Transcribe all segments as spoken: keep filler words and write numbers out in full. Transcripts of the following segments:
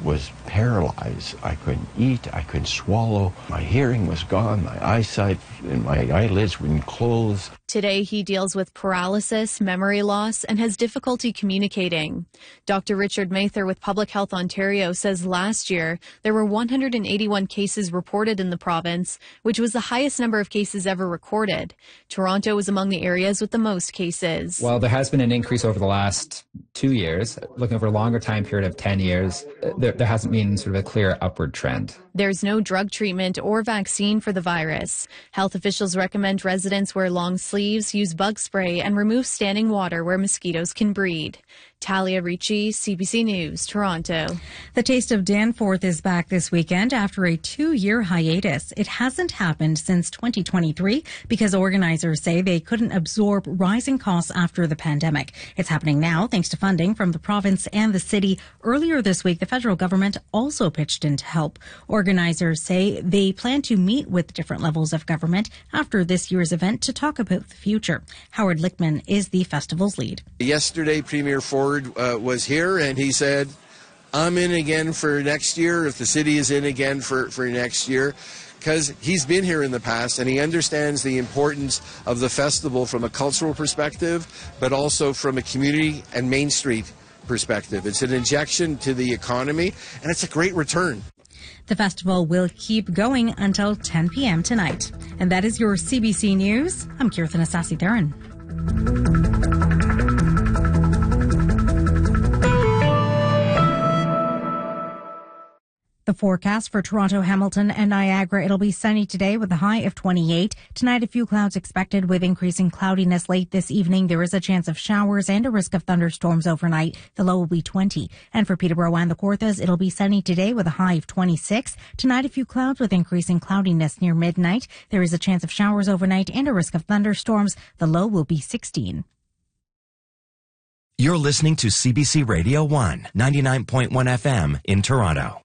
was paralyzed. I couldn't eat, I couldn't swallow. My hearing was gone, my eyesight and my eyelids wouldn't close. Today, he deals with paralysis, memory loss, and has difficulty communicating. Doctor Richard Mather with Public Health Ontario says last year there were one hundred eighty-one cases reported in the province, which was the highest number of cases ever recorded. Toronto was among the areas with the most cases. Well, there has been an increase over the last two years. Looking over a longer time period of ten years, there, there hasn't been sort of a clear upward trend. There's no drug treatment or vaccine for the virus. Health officials recommend residents wear long sleeves, use bug spray, and remove standing water where mosquitoes can breed. Talia Ricci, C B C News, Toronto. The Taste of Danforth is back this weekend after a two-year hiatus. It hasn't happened since twenty twenty-three because organizers say they couldn't absorb rising costs after the pandemic. It's happening now thanks to funding from the province and the city. Earlier this week, the federal government also pitched in to help. Organizers say they plan to meet with different levels of government after this year's event to talk about the future. Howard Lichtman is the festival's lead. Yesterday, Premier Ford uh, was here and he said, I'm in again for next year if the city is in again for, for next year, because he's been here in the past and he understands the importance of the festival from a cultural perspective, but also from a community and Main Street perspective. It's an injection to the economy and it's a great return. The festival will keep going until ten p.m. tonight. And that is your C B C News. I'm Kirthan Asasi-Theron. The forecast for Toronto, Hamilton, and Niagara. It'll be sunny today with a high of twenty-eight. Tonight, a few clouds expected with increasing cloudiness late this evening. There is a chance of showers and a risk of thunderstorms overnight. The low will be twenty. And for Peterborough and the Kawarthas, it'll be sunny today with a high of twenty-six. Tonight, a few clouds with increasing cloudiness near midnight. There is a chance of showers overnight and a risk of thunderstorms. The low will be sixteen. You're listening to C B C Radio one, ninety-nine point one F M in Toronto.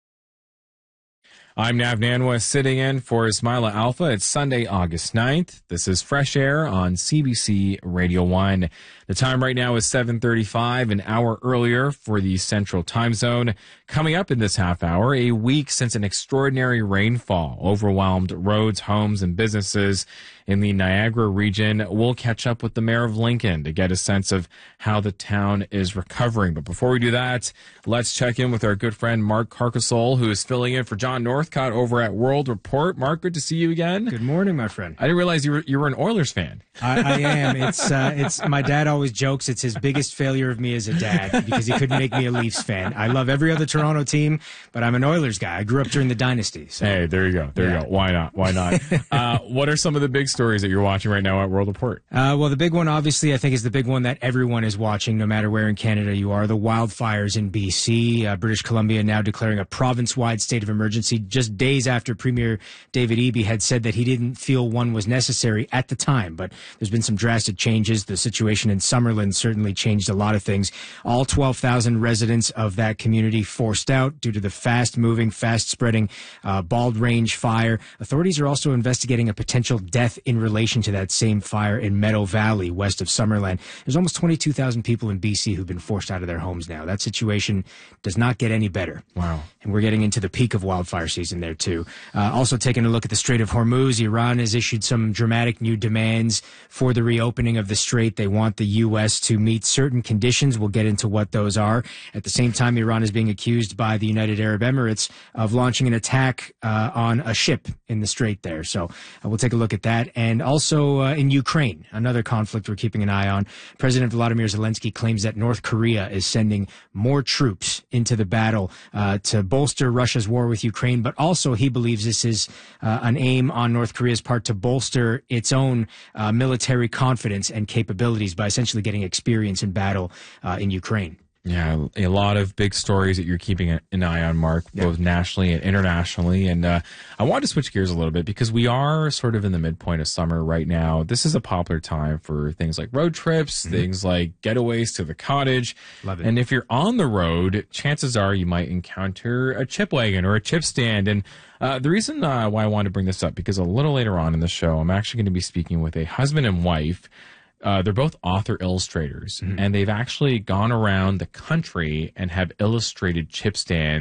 I'm Nav Nanwa sitting in for Ismaila Alpha. It's Sunday, August ninth. This is Fresh Air on C B C Radio one. The time right now is seven thirty-five, an hour earlier for the Central Time Zone. Coming up in this half hour, a week since an extraordinary rainfall overwhelmed roads, homes, and businesses in the Niagara region. We'll catch up with the mayor of Lincoln to get a sense of how the town is recovering. But before we do that, let's check in with our good friend Mark Carcasole, who is filling in for John Northcott over at World Report. Mark, good to see you again. Good morning, my friend. I didn't realize you were you were an Oilers fan. I, I am. It's uh, it's my dad always jokes it's his biggest failure of me as a dad because he couldn't make me a Leafs fan. I love every other Toronto team, but I'm an Oilers guy. I grew up during the dynasty. So. Hey, there you go. There yeah. you go. Why not? Why not? uh, what are some of the big stories that you're watching right now at World Report? Uh, well, the big one, obviously, I think is the big one that everyone is watching, no matter where in Canada you are. The wildfires in B C, uh, British Columbia now declaring a province-wide state of emergency just days after Premier David Eby had said that he didn't feel one was necessary at the time. But there's been some drastic changes. The situation in Summerlin certainly changed a lot of things. All twelve thousand residents of that community forced out due to the fast-moving, fast-spreading uh, Bald Range fire. Authorities are also investigating a potential death in relation to that same fire in Meadow Valley, west of Summerland. There's almost twenty-two thousand people in B C who've been forced out of their homes now. That situation does not get any better. Wow. And we're getting into the peak of wildfire season there, too. Uh, also taking a look at the Strait of Hormuz, Iran has issued some dramatic new demands for the reopening of the strait. They want the U S to meet certain conditions. We'll get into what those are. At the same time, Iran is being accused by the United Arab Emirates of launching an attack uh, on a ship in the strait there. So uh, we'll take a look at that. And also uh, in Ukraine, another conflict we're keeping an eye on. President Volodymyr Zelensky claims that North Korea is sending more troops into the battle uh, to bolster Russia's war with Ukraine, but also he believes this is uh, an aim on North Korea's part to bolster its own uh, military confidence and capabilities by essentially getting experience in battle uh, in Ukraine. Yeah, a lot of big stories that you're keeping an eye on, Mark, yeah. both nationally and internationally. And uh, I want to switch gears a little bit because we are sort of in the midpoint of summer right now. This is a popular time for things like road trips, mm-hmm. things like getaways to the cottage. Love it. And if you're on the road, chances are you might encounter a chip wagon or a chip stand. And uh, the reason uh, why I want to bring this up, because a little later on in the show, I'm actually going to be speaking with a husband and wife. Uh, they're both author illustrators, mm-hmm. and they've actually gone around the country and have illustrated chip stands